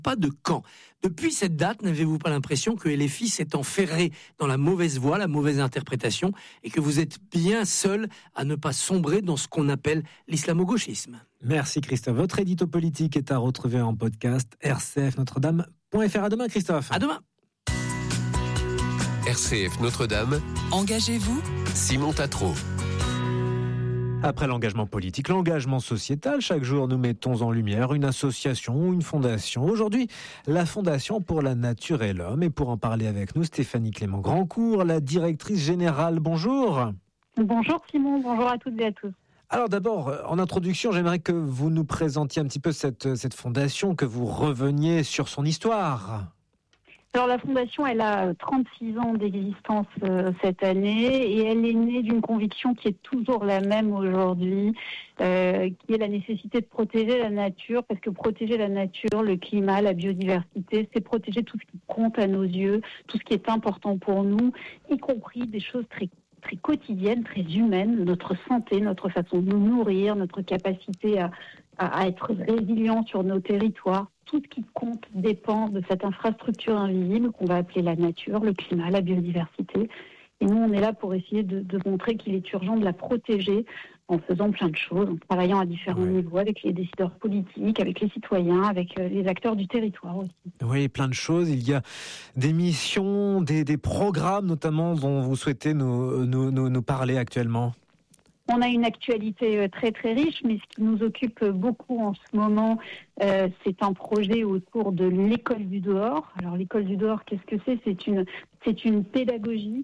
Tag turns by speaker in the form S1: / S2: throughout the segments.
S1: pas de quand. Depuis cette date, n'avez-vous pas l'impression que LFI s'est enferré dans la mauvaise voie, la mauvaise interprétation, et que vous êtes bien seul à ne pas sombrer dans ce qu'on appelle l'islamo-gauchisme?
S2: Merci Christophe. Votre édito politique est à retrouver en podcast rcfnotredame.fr. À demain Christophe.
S1: À demain.
S3: RCF Notre-Dame.
S4: Engagez-vous,
S3: Simon Tatro.
S2: Après l'engagement politique, l'engagement sociétal, chaque jour nous mettons en lumière une association ou une fondation. Aujourd'hui, la Fondation pour la Nature et l'Homme. Et pour en parler avec nous, Stéphanie Clément-Grandcourt, la directrice générale. Bonjour.
S5: Bonjour Simon, bonjour à toutes et à tous.
S2: Alors d'abord, en introduction, j'aimerais que vous nous présentiez un petit peu cette fondation, que vous reveniez sur son histoire.
S5: Alors la Fondation, elle a 36 ans d'existence cette année et elle est née d'une conviction qui est toujours la même aujourd'hui, qui est la nécessité de protéger la nature, parce que protéger la nature, le climat, la biodiversité, c'est protéger tout ce qui compte à nos yeux, tout ce qui est important pour nous, y compris des choses très quotidiennes, très humaines, notre santé, notre façon de nous nourrir, notre capacité à être résilient sur nos territoires. Tout ce qui compte dépend de cette infrastructure invisible qu'on va appeler la nature, le climat, la biodiversité. Et nous, on est là pour essayer de montrer qu'il est urgent de la protéger en faisant plein de choses, en travaillant à différents niveaux avec les décideurs politiques, avec les citoyens, avec les acteurs du territoire aussi.
S2: Oui, plein de choses. Il y a des missions, des programmes notamment dont vous souhaitez nous parler actuellement.
S5: On a une actualité très très riche, mais ce qui nous occupe beaucoup en ce moment, c'est un projet autour de l'école du dehors. Alors l'école du dehors, qu'est-ce que c'est ? C'est une pédagogie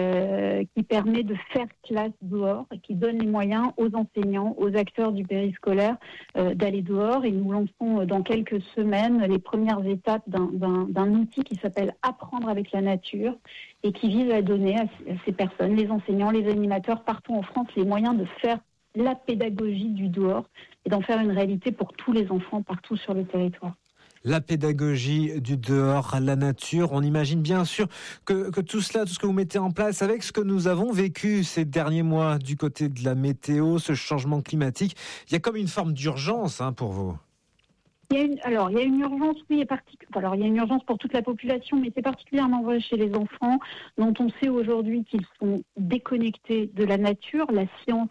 S5: qui permet de faire classe dehors et qui donne les moyens aux enseignants, aux acteurs du périscolaire d'aller dehors. Et nous lançons dans quelques semaines les premières étapes d'un outil qui s'appelle Apprendre avec la nature et qui vise à donner à ces personnes, les enseignants, les animateurs partout en France, les moyens de faire la pédagogie du dehors et d'en faire une réalité pour tous les enfants partout sur le territoire.
S2: La pédagogie du dehors, la nature, on imagine bien sûr que tout cela, tout ce que vous mettez en place avec ce que nous avons vécu ces derniers mois du côté de la météo, ce changement climatique, il y a comme une forme d'urgence pour vous.
S5: Il y a une urgence, oui, il y a une urgence pour toute la population, mais c'est particulièrement vrai chez les enfants, dont on sait aujourd'hui qu'ils sont déconnectés de la nature. La science,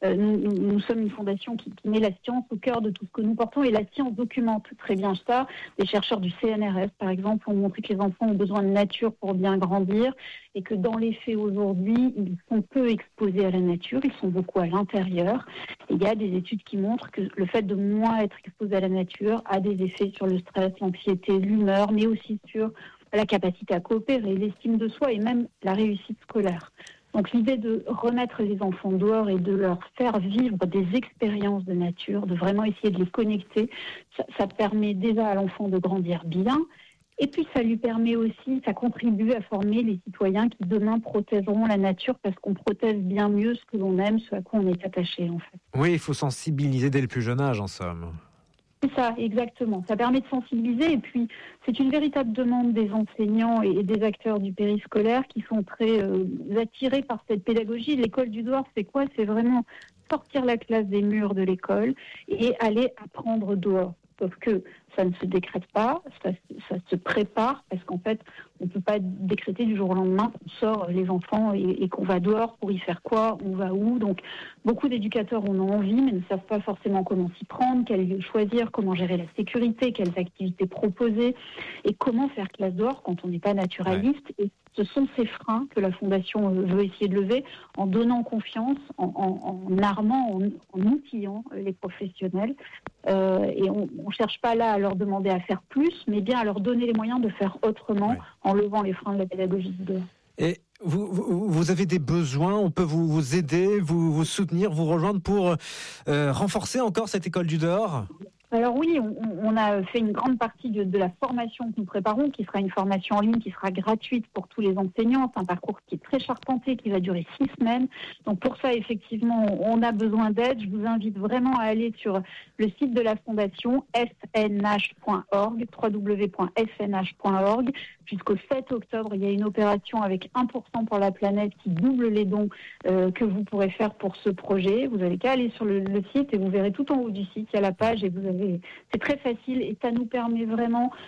S5: nous sommes une fondation qui met la science au cœur de tout ce que nous portons, et la science documente très bien ça. Les chercheurs du CNRS, par exemple, ont montré que les enfants ont besoin de nature pour bien grandir, et que dans les faits aujourd'hui, ils sont peu exposés à la nature, ils sont beaucoup à l'intérieur. Et il y a des études qui montrent que le fait de moins être exposé à la nature a des effets sur le stress, l'anxiété, l'humeur, mais aussi sur la capacité à coopérer, l'estime de soi et même la réussite scolaire. Donc l'idée de remettre les enfants dehors et de leur faire vivre des expériences de nature, de vraiment essayer de les connecter, ça permet déjà à l'enfant de grandir bien. Et puis ça lui permet aussi, ça contribue à former les citoyens qui demain protégeront la nature parce qu'on protège bien mieux ce que l'on aime, ce à quoi on est attaché en fait.
S2: Oui, il faut sensibiliser dès le plus jeune âge en somme.
S5: C'est ça, exactement. Ça permet de sensibiliser et puis c'est une véritable demande des enseignants et des acteurs du périscolaire qui sont très attirés par cette pédagogie. L'école du dehors, c'est quoi ? C'est vraiment sortir la classe des murs de l'école et aller apprendre dehors. Sauf que ça ne se décrète pas, ça se prépare, parce qu'en fait, on ne peut pas décréter du jour au lendemain qu'on sort les enfants et qu'on va dehors pour y faire quoi, on va où. Donc, beaucoup d'éducateurs en ont envie, mais ne savent pas forcément comment s'y prendre, quel lieu choisir, comment gérer la sécurité, quelles activités proposer, et comment faire classe dehors quand on n'est pas naturaliste. Ouais. Et ce sont ces freins que la Fondation veut essayer de lever en donnant confiance, en armant, en outillant les professionnels. Et on ne cherche pas là à leur demander à faire plus, mais bien à leur donner les moyens de faire autrement en levant les freins de la pédagogie du dehors.
S2: Et vous avez des besoins, on peut vous aider, vous soutenir, vous rejoindre pour renforcer encore cette école du dehors ?
S5: Alors oui, on a fait une grande partie de la formation que nous préparons, qui sera une formation en ligne qui sera gratuite pour tous les enseignants. C'est un parcours qui est très charpenté, qui va durer 6 semaines. Donc pour ça, effectivement, on a besoin d'aide. Je vous invite vraiment à aller sur le site de la Fondation, fnh.org, www.fnh.org. Jusqu'au 7 octobre, il y a une opération avec 1% pour la planète qui double les dons que vous pourrez faire pour ce projet. Vous n'avez qu'à aller sur le site et vous verrez tout en haut du site, il y a la page et vous avez c'est très facile et ça nous permet vraiment